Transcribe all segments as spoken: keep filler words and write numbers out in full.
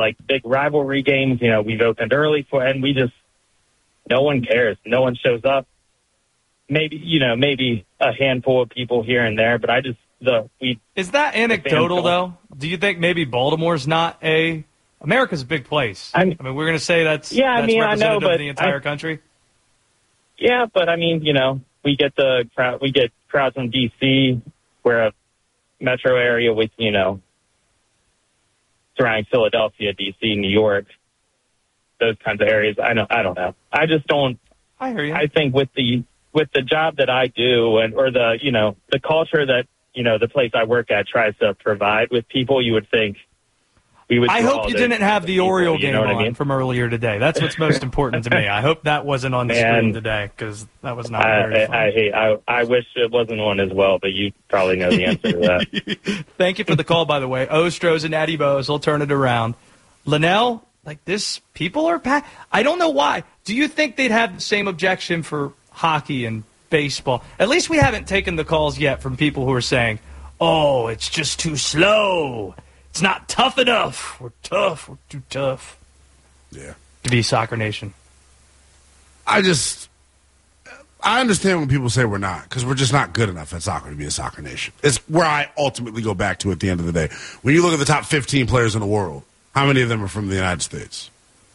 like big rivalry games. You know, we've opened early for, and we just, no one cares. No one shows up. Maybe, you know, maybe a handful of people here and there, but I just, the, we. Is that anecdotal, though? Do you think maybe Baltimore's not a, America's a big place. I mean, I mean we're going to say that's, yeah, that's I mean, representative I know, but of the entire I, country? Yeah, but I mean, you know, we get the crowd, we get crowds from D C, we're a metro area with, you know, surrounding Philadelphia, D C, New York, those kinds of areas. I know, I don't know. I just don't. I hear you. I think with the with the job that I do, and or the you know the culture that you know the place I work at tries to provide with people, you would think we would. I hope you didn't have the people, Oriole you game know what on I mean? from earlier today. That's what's most important to me. I hope that wasn't on the Man, screen today because that was not I, very fun. I, I hate. I I wish it wasn't on as well, but you probably know the answer to that. Thank you for the call, by the way. Ostros and Natty Bose will turn it around. Linnell, like this, people are packed. I don't know why. Do you think they'd have the same objection for hockey and baseball? At least we haven't taken the calls yet from people who are saying, oh, it's just too slow. It's not tough enough. We're tough. We're too tough. Yeah. To be Soccer Nation. I just, I understand when people say we're not, because we're just not good enough at soccer to be a Soccer Nation. It's where I ultimately go back to at the end of the day. When you look at the top fifteen players in the world, how many of them are from the United States?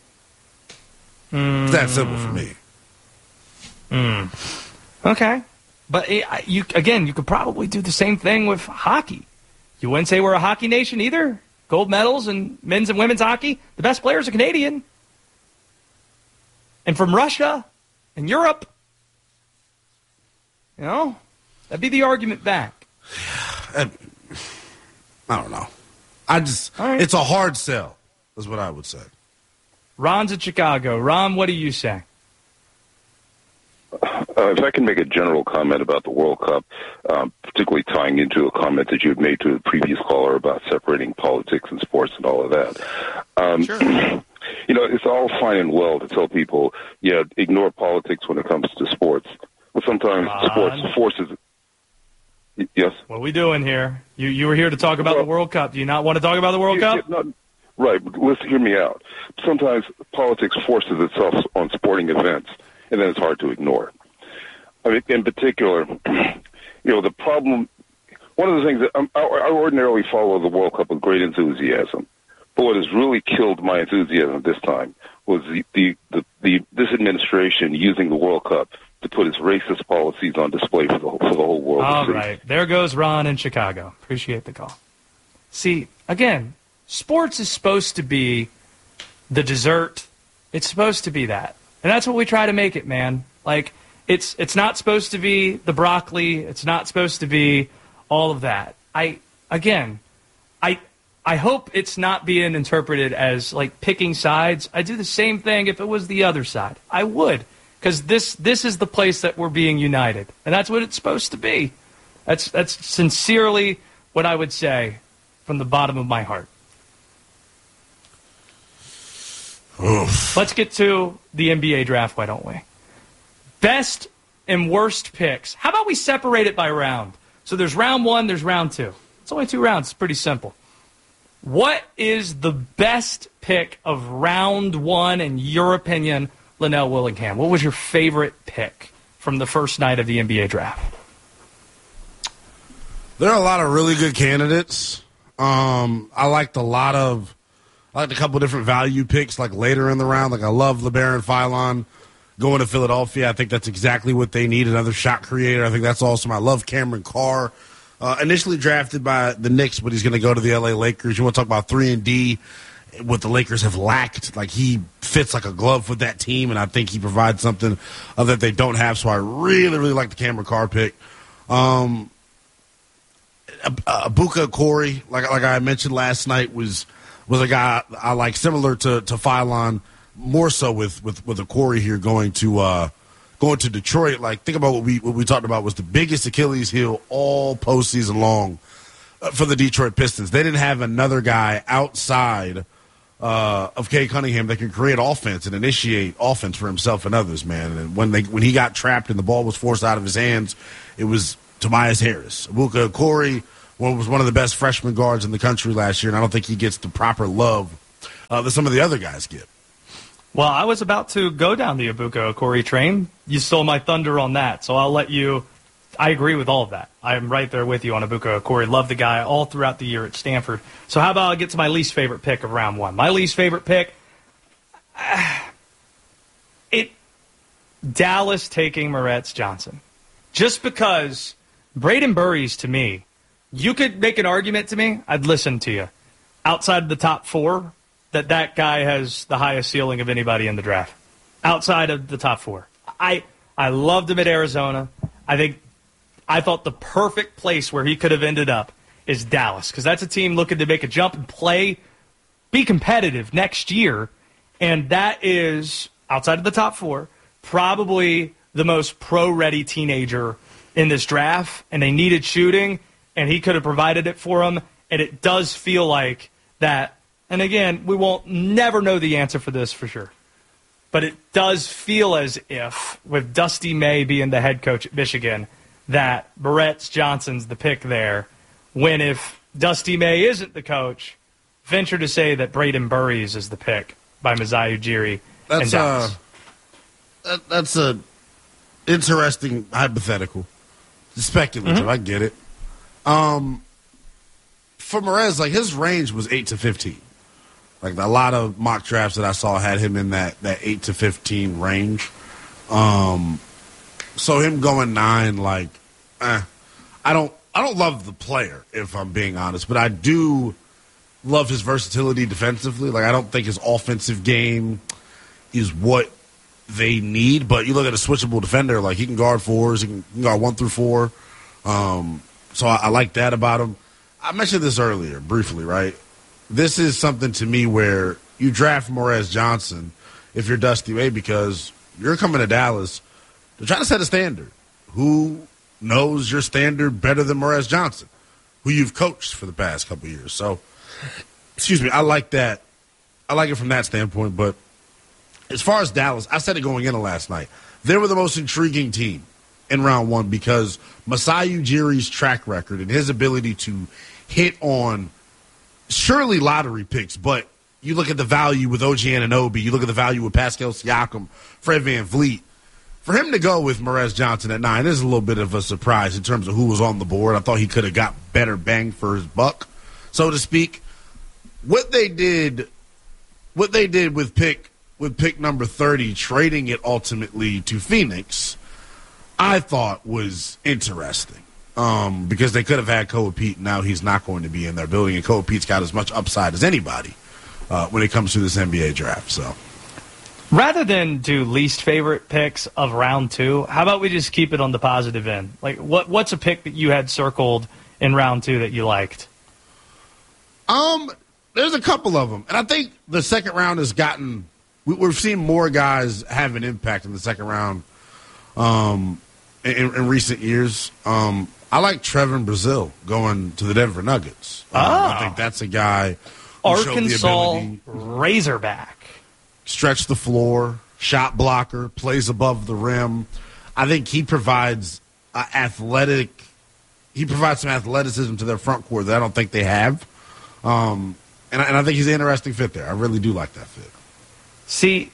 Mm. It's that simple for me. Mm. Okay. But you again, you could probably do the same thing with hockey. You wouldn't say we're a hockey nation either. Gold medals in men's and women's hockey. The best players are Canadian. And from Russia and Europe. You know, that'd be the argument back. I don't know. I just, right. It's a hard sell, is what I would say. Ron's in Chicago. Ron, what do you say? Uh, if I can make a general comment about the World Cup, um, particularly tying into a comment that you had made to a previous caller about separating politics and sports and all of that. Um, sure. You know, it's all fine and well to tell people, yeah, ignore politics when it comes to sports. But sometimes Ron. sports forces... Yes? What are we doing here? You you were here to talk about well, the World Cup. Do you not want to talk about the World yeah, Cup? Yeah, no, right, but listen, hear me out. Sometimes politics forces itself on sporting events, and then it's hard to ignore. I mean, in particular, you know, the problem, one of the things that um, I, I ordinarily follow the World Cup with great enthusiasm, but what has really killed my enthusiasm this time was the, the, the, the this administration using the World Cup to put its racist policies on display for the, for the whole world All to see. right. There goes Ron in Chicago. Appreciate the call. See, again, sports is supposed to be the dessert. It's supposed to be that. And that's what we try to make it, man. Like, it's it's not supposed to be the broccoli. It's not supposed to be all of that. I, again, I I hope it's not being interpreted as, like, picking sides. I do the same thing if it was the other side. I would. Because this this is the place that we're being united. And that's what it's supposed to be. That's that's sincerely what I would say from the bottom of my heart. Oof. Let's get to the N B A draft, why don't we? Best and worst picks. How about we separate it by round? So there's round one, there's round two. It's only two rounds. It's pretty simple. What is the best pick of round one, in your opinion, Linnell Willingham? What was your favorite pick from the first night of the N B A draft? There are a lot of really good candidates. Um, I liked a lot of, I liked a couple different value picks, like later in the round. Like I love LeBaron Philon going to Philadelphia. I think that's exactly what they need, another shot creator. I think that's awesome. I love Cameron Carr. Uh, initially drafted by the Knicks, but he's going to go to the L A Lakers. You want to talk about three and D, what the Lakers have lacked. Like, he fits like a glove with that team, and I think he provides something uh, that they don't have. So I really, really like the Cameron Carr pick. Um, Abuka Corey, like like I mentioned last night, was was a guy I like, similar to to Philon, more so with with with a Corey here going to uh, going to Detroit. Like, think about what we what we talked about was the biggest Achilles heel all postseason long uh, for the Detroit Pistons. They didn't have another guy outside uh, of Kay Cunningham that can create offense and initiate offense for himself and others, man. And when they when he got trapped and the ball was forced out of his hands, it was Tobias Harris. Abuka Corey was one of the best freshman guards in the country last year, and I don't think he gets the proper love uh, that some of the other guys get. Well, I was about to go down the Ebuka Okori train. You stole my thunder on that, so I'll let you. I agree with all of that. I'm right there with you on Ebuka Okori. Love the guy all throughout the year at Stanford. So how about I get to my least favorite pick of round one? My least favorite pick, uh, it Dallas taking Moretz Johnson. Just because Braden Burries, to me, you could make an argument to me, I'd listen to you. Outside of the top four, that that guy has the highest ceiling of anybody in the draft. Outside of the top four. I I loved him at Arizona. I think I thought the perfect place where he could have ended up is Dallas, because that's a team looking to make a jump and play, be competitive next year, and that is, outside of the top four, probably the most pro-ready teenager in this draft, and they needed shooting, and he could have provided it for them, and it does feel like that, and again, we won't never know the answer for this for sure, but it does feel as if, with Dusty May being the head coach at Michigan, that Moretz Johnson's the pick there, when if Dusty May isn't the coach, venture to say that Braden Burries is the pick by Masai Ujiri that's and Dallas. Uh, that, that's a interesting hypothetical. Speculative, mm-hmm. I get it. Um, for Moretz, like, his range was eight to fifteen. Like, a lot of mock drafts that I saw had him in that, that eight to fifteen range. Um, so him going nine, like, eh, I don't I don't love the player, if I'm being honest, but I do love his versatility defensively. Like, I don't think his offensive game is what they need, but you look at a switchable defender, like, he can guard fours, he can guard one through four. Um, so I, I like that about him. I mentioned this earlier, briefly, right? This is something to me where you draft Moretz Johnson if you're Dusty May, because you're coming to Dallas to try to set a standard. Who knows your standard better than Moretz Johnson, who you've coached for the past couple of years? So, excuse me, I like that. I like it from that standpoint. But as far as Dallas, I said it going into last night. They were the most intriguing team in round one because Masai Ujiri's track record and his ability to hit on surely lottery picks, but you look at the value with O G Anunoby, you look at the value with Pascal Siakam, Fred VanVleet. For him to go with Moretz Johnson at nine is a little bit of a surprise in terms of who was on the board. I thought he could have got better bang for his buck, so to speak. What they did, what they did with pick with pick number thirty, trading it ultimately to Phoenix, I thought was interesting. Um, because they could have had Koa Pete. Now he's not going to be in their building, and Koa Pete's got as much upside as anybody uh, when it comes to this N B A draft. So, rather than do least favorite picks of round two, how about we just keep it on the positive end? Like, what what's a pick that you had circled in round two that you liked? Um, there's a couple of them, and I think the second round has gotten. We, we've seen more guys have an impact in the second round. Um, in, in recent years. Um. I like Trevin Brazile going to the Denver Nuggets. Um, oh. I think that's a guy who Arkansas showed the ability, Razorback. Stretch the floor, shot blocker, plays above the rim. I think he provides uh, athletic. He provides some athleticism to their front court that I don't think they have. Um, and, I, and I think he's an interesting fit there. I really do like that fit. See,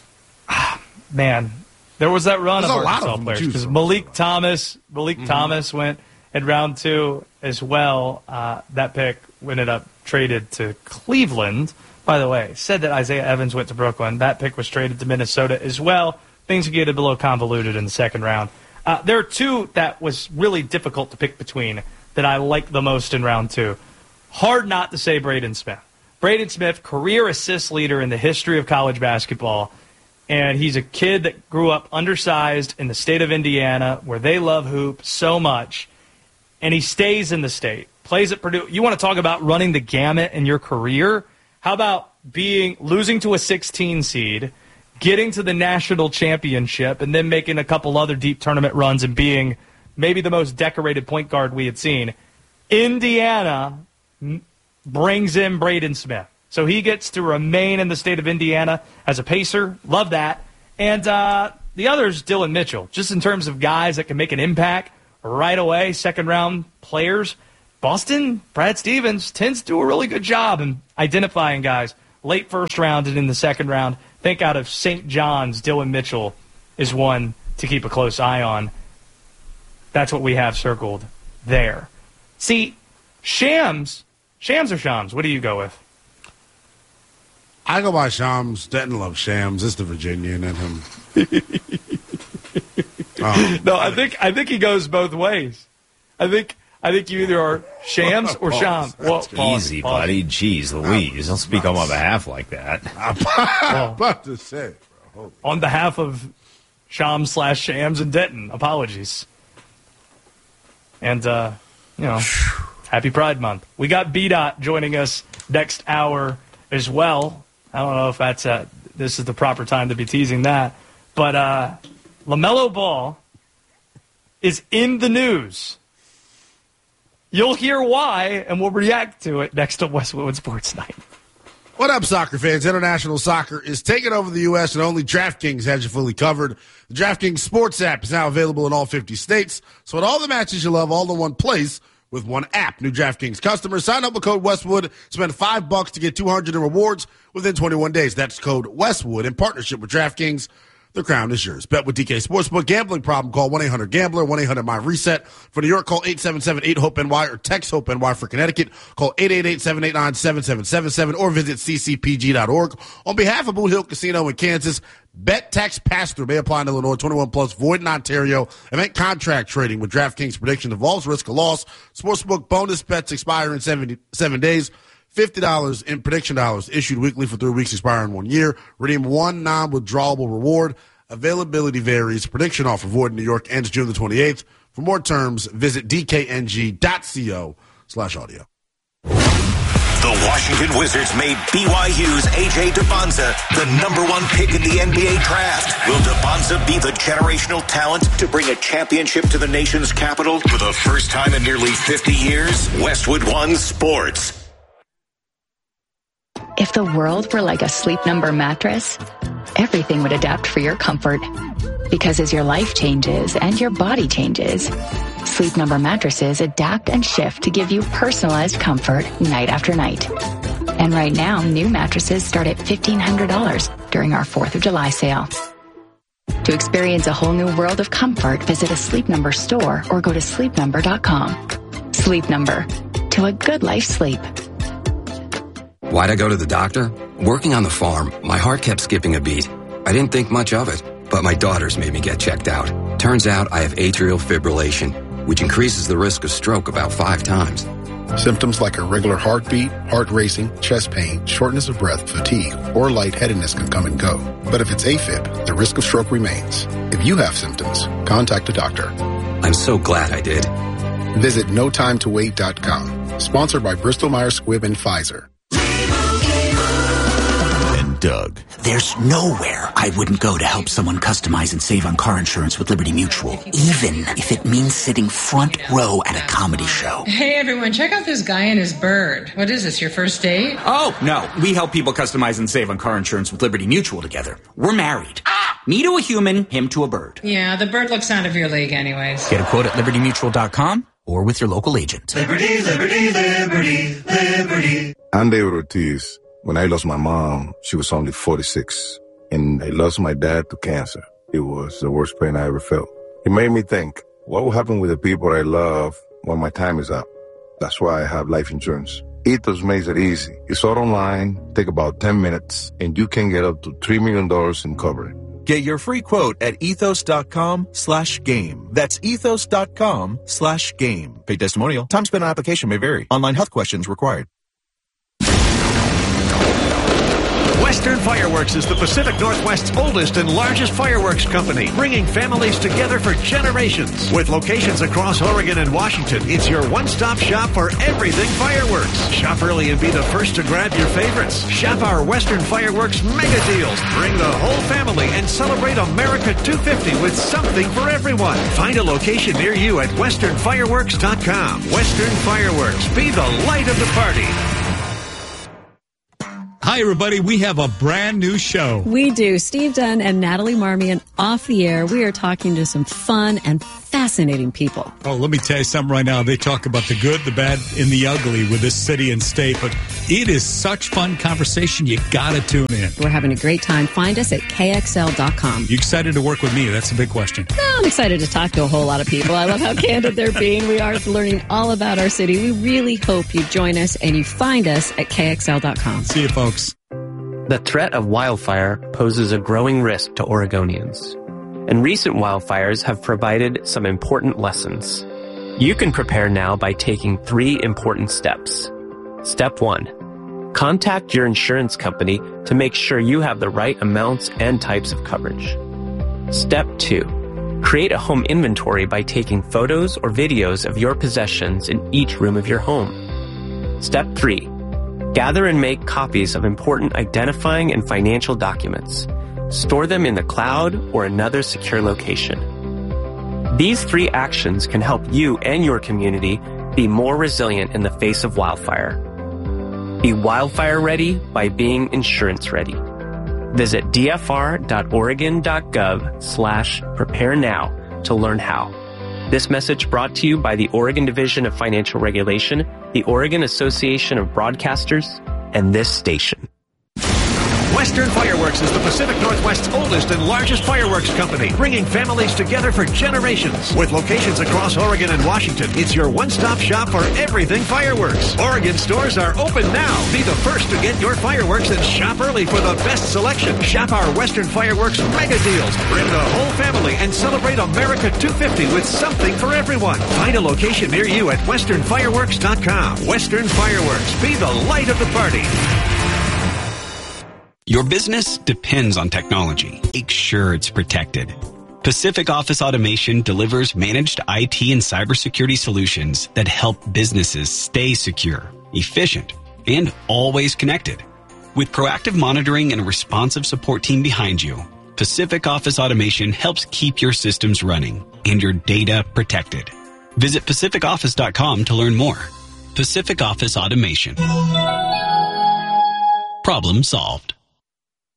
man. There was that run There's of a lot Arkansas of players because Malik Thomas, Malik mm-hmm. Thomas went in round two as well. Uh, that pick ended up traded to Cleveland. By the way, said that Isaiah Evans went to Brooklyn. That pick was traded to Minnesota as well. Things get a little convoluted in the second round. Uh, there are two that was really difficult to pick between that I like the most in round two. Hard not to say Braden Smith. Braden Smith, career assist leader in the history of college basketball. And he's a kid that grew up undersized in the state of Indiana, where they love hoop so much. And he stays in the state, plays at Purdue. You want to talk about running the gamut in your career? How about being losing to a sixteen seed, getting to the national championship, and then making a couple other deep tournament runs and being maybe the most decorated point guard we had seen? Indiana brings in Braden Smith. So he gets to remain in the state of Indiana as a Pacer. Love that. And uh, the other is Dylan Mitchell, just in terms of guys that can make an impact right away, second-round players. Boston, Brad Stevens, tends to do a really good job in identifying guys late first round and in the second round. I think out of Saint John's, Dylan Mitchell is one to keep a close eye on. That's what we have circled there. See, Shams, Shams or Shams? What do you go with? I go by Shams. Denton loves Shams. It's the Virginian in him. um, no, I think I think he goes both ways. I think I think you either are Shams or Shams. Well, easy, pause. buddy. Jeez Louise. Don't speak on my behalf like that. I'm well, about to say, bro. On behalf of Shams slash Shams and Denton, apologies. And, uh, you know, happy Pride Month. We got B-Dot joining us next hour as well. I don't know if that's uh, this is the proper time to be teasing that. But uh, LaMelo Ball is in the news. You'll hear why, and we'll react to it next to Westwood Sports Night. What up, soccer fans? International soccer is taking over the U S, and only DraftKings has you fully covered. The DraftKings Sports app is now available in all fifty states. So with all the matches you love, all in one place with one app. New DraftKings customers, sign up with code Westwood. Spend five bucks to get two hundred in rewards within twenty-one days. That's code Westwood in partnership with DraftKings. The crown is yours. Bet with D K Sportsbook. Gambling problem? Call one eight hundred gambler, one eight hundred my reset. For New York, call eight seven seven eight hope N Y or text HOPE-NY. For Connecticut, call eight eight eight seven eight nine seven seven seven seven or visit c c p g dot org. On behalf of Boot Hill Casino in Kansas, bet tax pass-through may apply in Illinois, twenty-one plus, void in Ontario. Event contract trading with DraftKings prediction involves risk of loss. Sportsbook bonus bets expire in seventy-seven days. fifty dollars in prediction dollars issued weekly for three weeks, expiring one year. Redeem one non-withdrawable reward. Availability varies. Prediction offer void in New York ends June the twenty-eighth. For more terms, visit d k n g dot co slash audio. The Washington Wizards made B Y U's A J DeBonza the number one pick in the N B A draft. Will DeBonza be the generational talent to bring a championship to the nation's capital for the first time in nearly fifty years? Westwood One Sports. If the world were like a Sleep Number mattress, everything would adapt for your comfort. Because as your life changes and your body changes, Sleep Number mattresses adapt and shift to give you personalized comfort night after night. And right now, new mattresses start at fifteen hundred dollars during our fourth of July sale. To experience a whole new world of comfort, visit a Sleep Number store or go to sleep number dot com. Sleep Number. To a good life sleep. Why'd I go to the doctor? Working on the farm, my heart kept skipping a beat. I didn't think much of it, but my daughters made me get checked out. Turns out I have atrial fibrillation, which increases the risk of stroke about five times. Symptoms like irregular heartbeat, heart racing, chest pain, shortness of breath, fatigue, or lightheadedness can come and go. But if it's AFib, the risk of stroke remains. If you have symptoms, contact a doctor. I'm so glad I did. Visit no time to wait dot com. Sponsored by Bristol Myers Squibb and Pfizer. Doug. There's nowhere I wouldn't go to help someone customize and save on car insurance with Liberty Mutual, even if it means sitting front row at a comedy show. Hey everyone, check out this guy and his bird. What is this, your first date? Oh, no. We help people customize and save on car insurance with Liberty Mutual together. We're married. Ah! Me to a human, him to a bird. Yeah, the bird looks out of your league anyways. Get a quote at liberty mutual dot com or with your local agent. Liberty, liberty, liberty, liberty. I'm David Ortiz. When I lost my mom, she was only forty-six, and I lost my dad to cancer. It was the worst pain I ever felt. It made me think, what will happen with the people I love when my time is up? That's why I have life insurance. Ethos makes it easy. It's all online, take about ten minutes, and you can get up to three million dollars in coverage. Get your free quote at ethos dot com slash game. That's ethos dot com slash game. Paid testimonial. Time spent on application may vary. Online health questions required. Western Fireworks is the Pacific Northwest's oldest and largest fireworks company, bringing families together for generations. With locations across Oregon and Washington, it's your one-stop shop for everything fireworks. Shop early and be the first to grab your favorites. Shop our Western Fireworks mega deals. Bring the whole family and celebrate America two fifty with something for everyone. Find a location near you at western fireworks dot com. Western Fireworks. Be the light of the party. Hi, everybody. We have a brand new show. We do. Steve Dunn and Natalie Marmion off the air. We are talking to some fun and fascinating people. Oh, let me tell you something right now. They talk about the good, the bad, and the ugly with this city and state, but it is such fun conversation. You got to tune in. We're having a great time. Find us at K X L dot com. You excited to work with me? That's a big question. No, I'm excited to talk to a whole lot of people. I love how candid they're being. We are learning all about our city. We really hope you join us and you find us at K X L dot com. See you, folks. The threat of wildfire poses a growing risk to Oregonians, and recent wildfires have provided some important lessons. You can prepare now by taking three important steps. Step one, contact your insurance company to make sure you have the right amounts and types of coverage. Step two, create a home inventory by taking photos or videos of your possessions in each room of your home. Step three, gather and make copies of important identifying and financial documents. Store them in the cloud or another secure location. These three actions can help you and your community be more resilient in the face of wildfire. Be wildfire ready by being insurance ready. Visit d f r dot oregon dot gov slash prepare now to learn how. This message brought to you by the Oregon Division of Financial Regulation, the Oregon Association of Broadcasters, and this station. Western Fireworks is the Pacific Northwest's oldest and largest fireworks company, bringing families together for generations. With locations across Oregon and Washington, it's your one-stop shop for everything fireworks. Oregon stores are open now. Be the first to get your fireworks and shop early for the best selection. Shop our Western Fireworks mega deals. Bring the whole family and celebrate America two fifty with something for everyone. Find a location near you at western fireworks dot com. Western Fireworks. Be the light of the party. Your business depends on technology. Make sure it's protected. Pacific Office Automation delivers managed I T and cybersecurity solutions that help businesses stay secure, efficient, and always connected. With proactive monitoring and a responsive support team behind you, Pacific Office Automation helps keep your systems running and your data protected. Visit pacific office dot com to learn more. Pacific Office Automation. Problem solved.